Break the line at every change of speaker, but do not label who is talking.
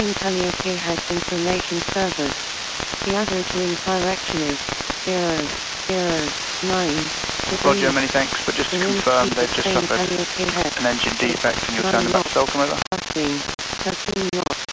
Calliope has information servers. The average wind direction is 009 degrees.
Roger, many thanks, but just to confirm, they've just suffered an engine defect and you'll turn them back to Sulcombe, over.
13 knots.